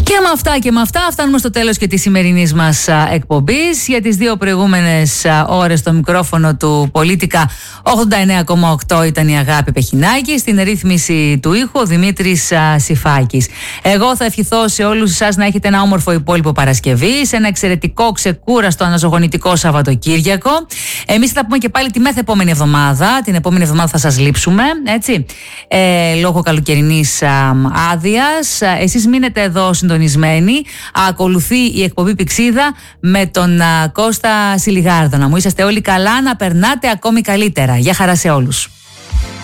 Και με αυτά φτάνουμε στο τέλος και της σημερινής μας εκπομπής. Για τις δύο προηγούμενες ώρες στο μικρόφωνο του Πολίτικα 89,8 ήταν η Αγάπη Πεχινάκη, στην ρύθμιση του ήχου ο Δημήτρης Σιφάκης. Εγώ θα ευχηθώ σε όλους εσάς να έχετε ένα όμορφο υπόλοιπο Παρασκευής, ένα εξαιρετικό, ξεκούραστο, αναζωογονητικό Σαββατοκύριακο. Εμείς θα τα πούμε και πάλι τη μεθεπόμενη εβδομάδα. Την επόμενη εβδομάδα θα σας λείψουμε, έτσι, λόγω καλοκαιρινής άδειας. Εσείς μείνετε εδώ συντονισμένοι. Ακολουθεί η εκπομπή Πηξίδα με τον Κώστα Σιλιγάρδο. Να μου είσαστε όλοι καλά, να περνάτε ακόμη καλύτερα. Γεια χαρά σε όλους.